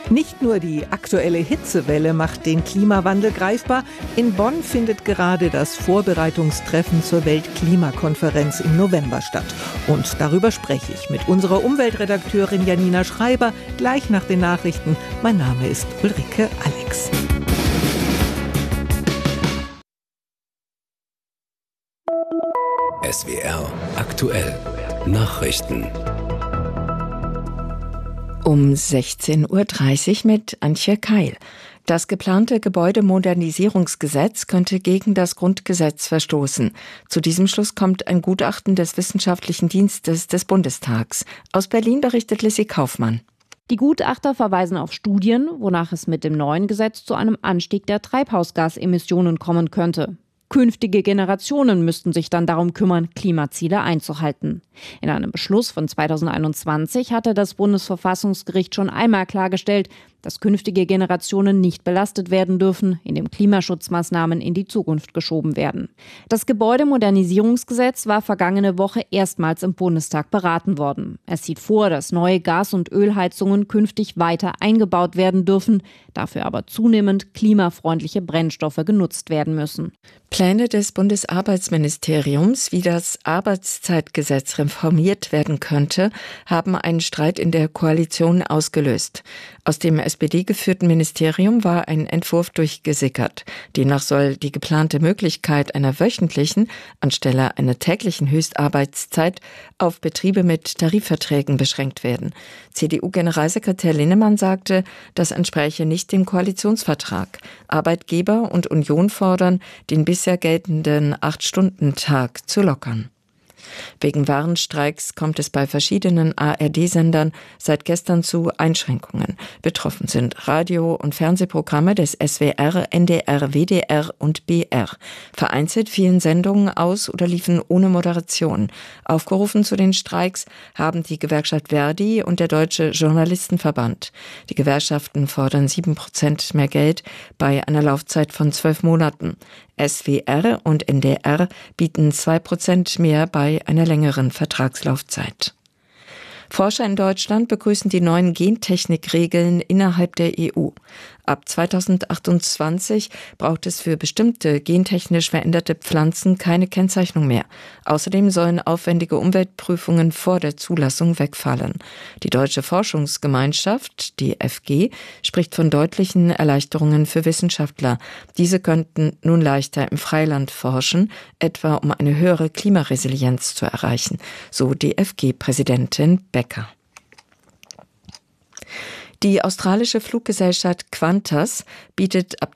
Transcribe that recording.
Nicht nur die aktuelle Hitzewelle macht den Klimawandel greifbar. In Bonn findet gerade das Vorbereitungstreffen zur Weltklimakonferenz im November statt. Und darüber spreche ich mit unserer Umweltredakteurin Janina Schreiber gleich nach den Nachrichten. Mein Name ist Ulrike Alex. SWR aktuell Nachrichten. Um 16:30 Uhr mit Antje Keil. Das geplante Gebäudemodernisierungsgesetz könnte gegen das Grundgesetz verstoßen. Zu diesem Schluss kommt ein Gutachten des Wissenschaftlichen Dienstes des Bundestags. Aus Berlin berichtet Lissy Kaufmann. Die Gutachter verweisen auf Studien, wonach es mit dem neuen Gesetz zu einem Anstieg der Treibhausgasemissionen kommen könnte. Künftige Generationen müssten sich dann darum kümmern, Klimaziele einzuhalten. In einem Beschluss von 2021 hatte das Bundesverfassungsgericht schon einmal klargestellt, dass künftige Generationen nicht belastet werden dürfen, indem Klimaschutzmaßnahmen in die Zukunft geschoben werden. Das Gebäudemodernisierungsgesetz war vergangene Woche erstmals im Bundestag beraten worden. Es sieht vor, dass neue Gas- und Ölheizungen künftig weiter eingebaut werden dürfen, dafür aber zunehmend klimafreundliche Brennstoffe genutzt werden müssen. Pläne des Bundesarbeitsministeriums, wie das Arbeitszeitgesetz reformiert werden könnte, haben einen Streit in der Koalition ausgelöst. Aus dem SPD-geführten Ministerium war ein Entwurf durchgesickert. Demnach soll die geplante Möglichkeit einer wöchentlichen anstelle einer täglichen Höchstarbeitszeit auf Betriebe mit Tarifverträgen beschränkt werden. CDU-Generalsekretär Linnemann sagte, das entspräche nicht dem Koalitionsvertrag. Arbeitgeber und Union fordern, den bisher geltenden 8-Stunden-Tag zu lockern. Wegen Warnstreiks kommt es bei verschiedenen ARD-Sendern seit gestern zu Einschränkungen. Betroffen sind Radio- und Fernsehprogramme des SWR, NDR, WDR und BR. Vereinzelt fielen Sendungen aus oder liefen ohne Moderation. Aufgerufen zu den Streiks haben die Gewerkschaft Verdi und der Deutsche Journalistenverband. Die Gewerkschaften fordern 7% mehr Geld bei einer Laufzeit von 12 Monaten. SWR und NDR bieten 2% mehr bei einer längeren Vertragslaufzeit. Forscher in Deutschland begrüßen die neuen Gentechnikregeln innerhalb der EU. Ab 2028 braucht es für bestimmte gentechnisch veränderte Pflanzen keine Kennzeichnung mehr. Außerdem sollen aufwendige Umweltprüfungen vor der Zulassung wegfallen. Die Deutsche Forschungsgemeinschaft, DFG, spricht von deutlichen Erleichterungen für Wissenschaftler. Diese könnten nun leichter im Freiland forschen, etwa um eine höhere Klimaresilienz zu erreichen, so DFG-Präsidentin Becker. Die australische Fluggesellschaft Qantas bietet ab